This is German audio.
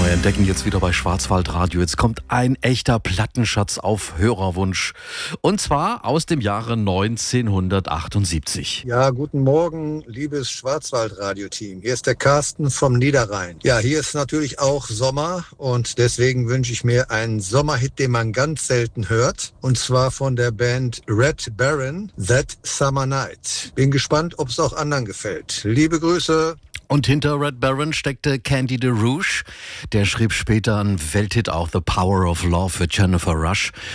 neu entdecken, jetzt wieder bei Schwarzwaldradio. Jetzt kommt ein echter Plattenschatz auf Hörerwunsch. Und zwar aus dem Jahre 1978. Ja, guten Morgen, liebes Schwarzwaldradio-Team. Hier ist der Carsten vom Niederrhein. Ja, hier ist natürlich auch Sommer und deswegen wünsche ich mir einen Sommerhit, den man ganz selten hört. Und zwar von der Band Red Baron, That Summer Night. Bin gespannt, ob es auch anderen gefällt. Liebe Grüße. Und hinter Red Baron steckte Candy DeRouche. Der schrieb später einen Welthit auch, The Power of Love für Jennifer Rush.